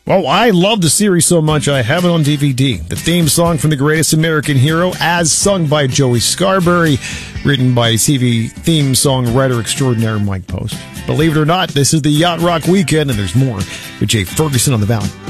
Well, I love the series so much I have it on DVD. The theme song from The Greatest American Hero, as sung by Joey Scarberry, written by TV theme song writer extraordinaire Mike Post. Believe it or not, this is the Yacht Rock Weekend, and there's more with Jay Ferguson on the Valley.